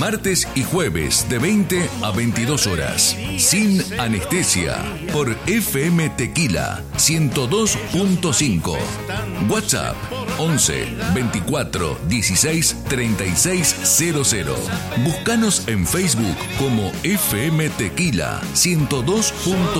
Martes y jueves de 20 a 22 horas. Sin anestesia. Por FM Tequila 102.5. WhatsApp 11 24 16 36 00. Búscanos en Facebook como FM Tequila 102.5.